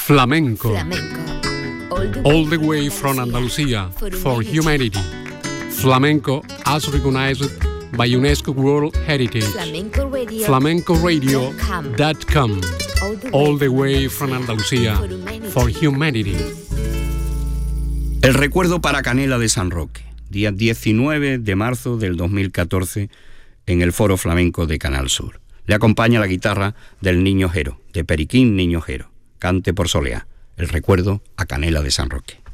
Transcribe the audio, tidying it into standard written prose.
Flamenco. All the way from Andalusia for humanity. Flamenco as recognized by UNESCO World Heritage. FlamencoRadio.com. All the way from Andalusia for humanity. El recuerdo para Canela de San Roque, día 19 de marzo del 2014, en el Foro Flamenco de Canal Sur. Le acompaña la guitarra del Niño Jero, de Periquín Niño Jero. Cante por Soleá, el recuerdo a Canela de San Roque.